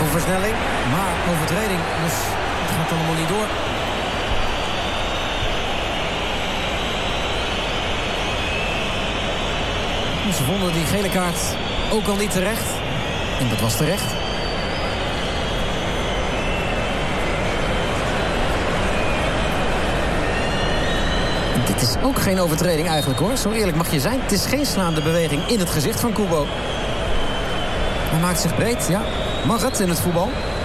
voor versnelling. Maar overtreding, dus het gaat allemaal niet door. Ze vonden die gele kaart ook al niet terecht. En dat was terecht. Dit is ook geen overtreding eigenlijk hoor. Zo eerlijk mag je zijn. Het is geen slaande beweging in het gezicht van Kubo. Hij maakt zich breed, ja. Mag het in het voetbal?